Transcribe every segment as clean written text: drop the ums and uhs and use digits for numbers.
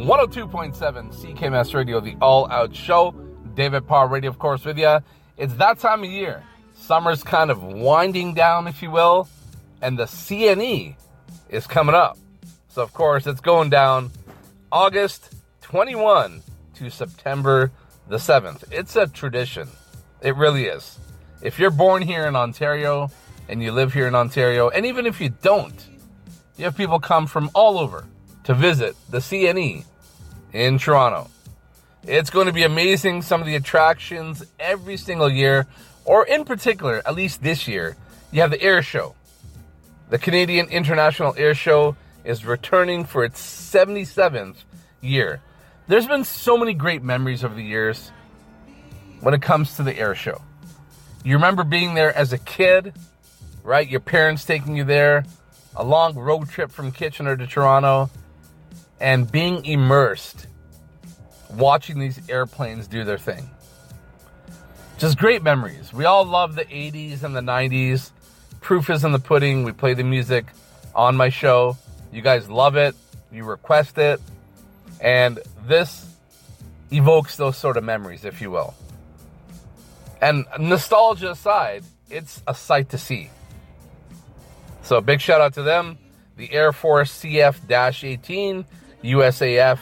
102.7 CKMS Radio, the all-out show. David Parr Radio, of course, with you. It's that time of year. Summer's kind of winding down, if you will, and the CNE is coming up. So, of course, it's going down August 21 to September the 7th. It's a tradition. It really is. If you're born here in Ontario and you live here in Ontario, and even if you don't, you have people come from all over to visit the CNE in Toronto. It's going to be amazing. Some of the attractions every single year, or in particular, at least this year, you have the Air Show. The Canadian International Air Show is returning for its 77th year. There's been so many great memories over the years when it comes to the Air Show. You remember being there as a kid, right? Your parents taking you there, a long road trip from Kitchener to Toronto, and being immersed, watching these airplanes do their thing. Just great memories. We all love the 80s and the 90s. Proof is in the pudding. We play the music on my show. You guys love it. You request it. And this evokes those sort of memories, if you will. And nostalgia aside, it's a sight to see. So a big shout out to them. The Air Force CF-18, USAF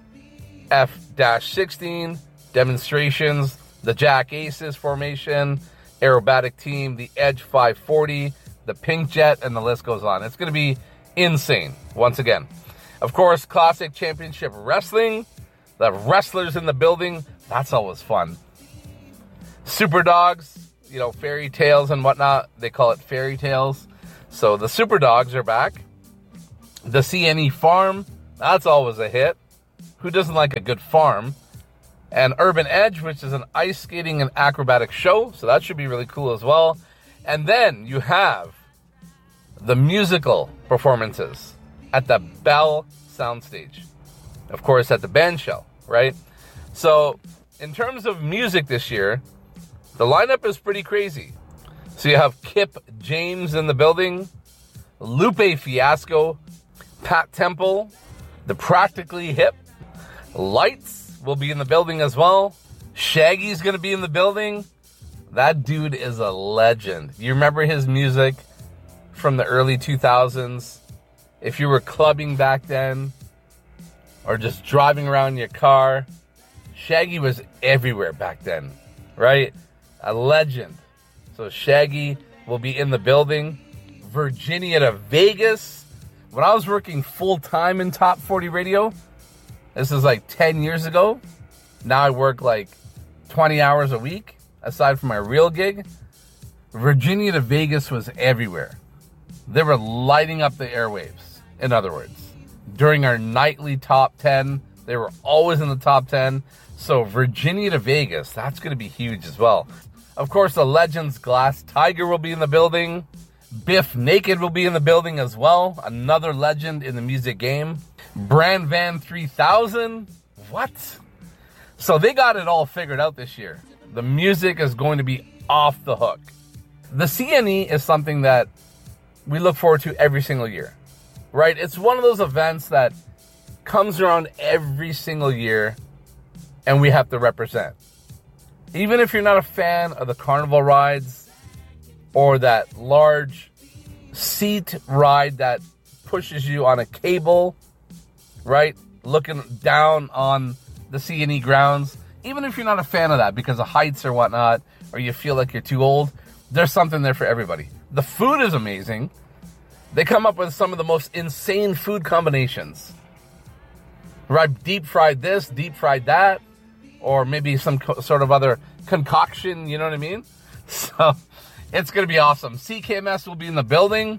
F-16 demonstrations, the Jack Aces formation, aerobatic team, the Edge 540, the Pink Jet, and the list goes on. It's going to be insane, once again. Of course, Classic Championship Wrestling, the wrestlers in the building, that's always fun. Super Dogs, fairy tales and whatnot, they call it fairy tales. So the Super Dogs are back. The CNE Farm, that's always a hit. Who doesn't like a good farm? And Urban Edge, which is an ice skating and acrobatic show. So that should be really cool as well. And then you have the musical performances at the Bell Soundstage. Of course, at the band shell, right? So in terms of music this year, the lineup is pretty crazy. So you have Kip James in the building, Lupe Fiasco, Pat Temple, the Practically Hip, Lights will be in the building as well. Shaggy's going to be in the building. That dude is a legend. You remember his music from the early 2000s? If you were clubbing back then or just driving around in your car, Shaggy was everywhere back then, right? A legend. So Shaggy will be in the building. Virginia to Vegas. When I was working full-time in Top 40 Radio, this is like 10 years ago. Now I work like 20 hours a week, aside from my real gig. Virginia to Vegas was everywhere. They were lighting up the airwaves, in other words. During our nightly top 10, they were always in the top 10. So Virginia to Vegas, that's going to be huge as well. Of course, the Legends Glass Tiger will be in the building. Biff Naked will be in the building as well. Another legend in the music game. Brand Van 3000. What? So they got it all figured out this year. The music is going to be off the hook. The CNE is something that we look forward to every single year, right? It's one of those events that comes around every single year and we have to represent. Even if you're not a fan of the carnival rides or that large seat ride that pushes you on a cable, right? Looking down on the CNE grounds. Even if you're not a fan of that because of heights or whatnot, or you feel like you're too old, there's something there for everybody. The food is amazing. They come up with some of the most insane food combinations. Right? Deep fried this, deep fried that, or maybe some sort of other concoction, you know what I mean? So it's going to be awesome. CKMS will be in the building.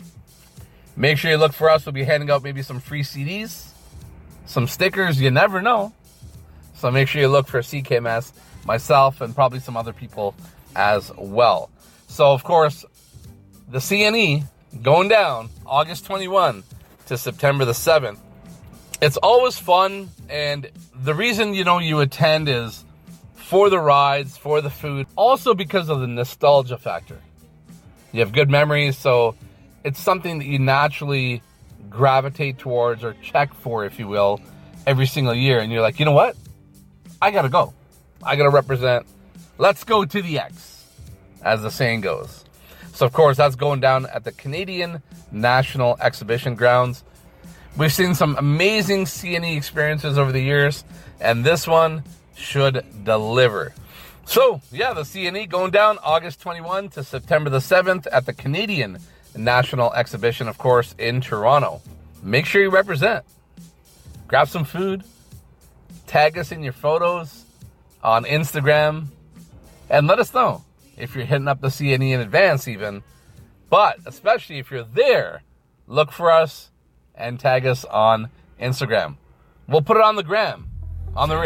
Make sure you look for us. We'll be handing out maybe some free CDs, some stickers. You never know. So make sure you look for CKMS, myself, and probably some other people as well. So, of course, the CNE going down August 21 to September the 7th. It's always fun, and the reason, you attend is for the rides, for the food, also because of the nostalgia factor. You have good memories, so it's something that you naturally gravitate towards or check for, if you will, every single year, and you're like, you know what? I got to go. I got to represent. Let's go to the X, as the saying goes. So, of course, that's going down at the Canadian National Exhibition Grounds. We've seen some amazing CNE experiences over the years, and this one should deliver. So, yeah, the CNE going down August 21 to September the 7th at the Canadian National Exhibition, of course, in Toronto. Make sure you represent. Grab some food. Tag us in your photos on Instagram. And let us know if you're hitting up the CNE in advance even. But especially if you're there, look for us and tag us on Instagram. We'll put it on the gram, on the